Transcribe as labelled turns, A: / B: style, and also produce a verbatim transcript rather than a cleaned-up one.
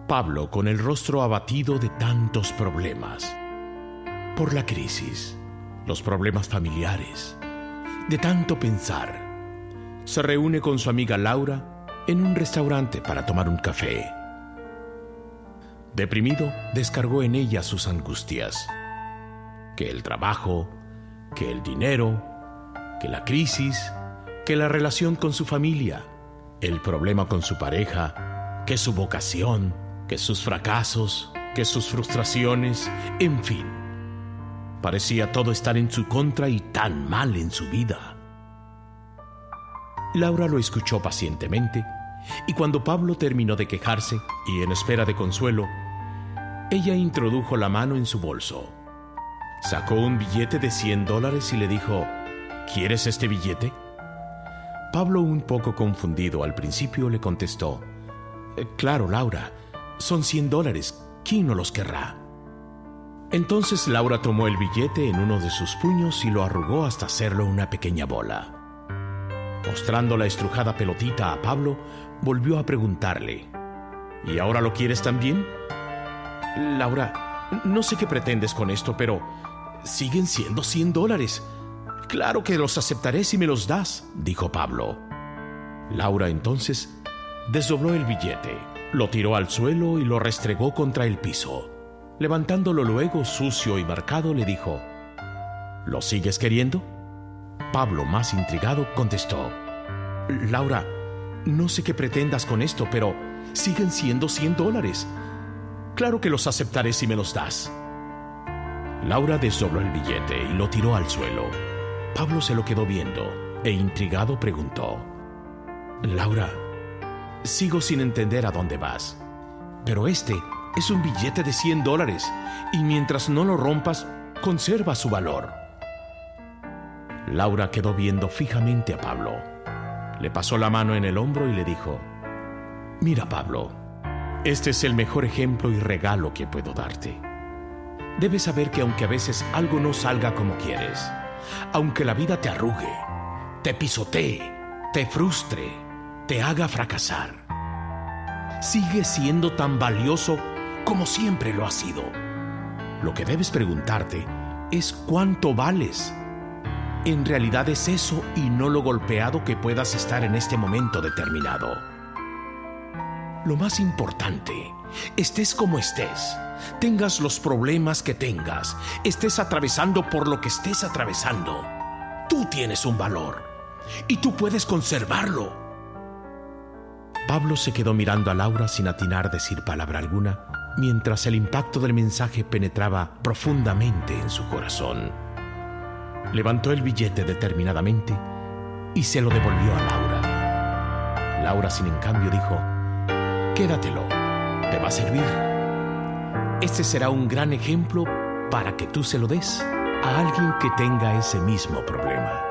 A: Pablo, con el rostro abatido de tantos problemas, por la crisis, los problemas familiares, de tanto pensar, se reúne con su amiga Laura en un restaurante para tomar un café. Deprimido, descargó en ella sus angustias. Que el trabajo, que el dinero, que la crisis, que la relación con su familia, el problema con su pareja, que su vocación, que sus fracasos, que sus frustraciones, en fin. Parecía todo estar en su contra y tan mal en su vida. Laura lo escuchó pacientemente, y cuando Pablo terminó de quejarse y en espera de consuelo, ella introdujo la mano en su bolso. Sacó un billete de cien dólares y le dijo: ¿Quieres este billete? Pablo, un poco confundido al principio, le contestó: Claro, Laura, son cien dólares, ¿quién no los querrá? Entonces Laura tomó el billete en uno de sus puños y lo arrugó hasta hacerlo una pequeña bola. Mostrando la estrujada pelotita a Pablo, volvió a preguntarle: ¿Y ahora lo quieres también? Laura, no sé qué pretendes con esto, pero siguen siendo cien dólares. Claro que los aceptaré si me los das, dijo Pablo. Laura entonces desdobló el billete, lo tiró al suelo y lo restregó contra el piso. Levantándolo luego, sucio y marcado, le dijo: ¿Lo sigues queriendo? Pablo, más intrigado, contestó: Laura, no sé qué pretendas con esto, pero siguen siendo cien dólares. Claro que los aceptaré si me los das. Laura desdobló el billete y lo tiró al suelo. Pablo se lo quedó viendo e intrigado preguntó: Laura, sigo sin entender a dónde vas, pero este es un billete de cien dólares y mientras no lo rompas, conserva su valor. Laura quedó viendo fijamente a Pablo. Le pasó la mano en el hombro y le dijo: Mira, Pablo, este es el mejor ejemplo y regalo que puedo darte. Debes saber que aunque a veces algo no salga como quieres, aunque la vida te arrugue, te pisotee, te frustre, te haga fracasar, sigue siendo tan valioso como siempre lo has sido. Lo que debes preguntarte es cuánto vales. En realidad es eso y no lo golpeado que puedas estar en este momento determinado. Lo más importante, estés como estés, tengas los problemas que tengas, estés atravesando por lo que estés atravesando, tú tienes un valor y tú puedes conservarlo. Pablo se quedó mirando a Laura sin atinar a decir palabra alguna, mientras el impacto del mensaje penetraba profundamente en su corazón. Levantó el billete determinadamente y se lo devolvió a Laura. Laura, sin en cambio, dijo: Quédatelo, te va a servir. Este será un gran ejemplo para que tú se lo des a alguien que tenga ese mismo problema.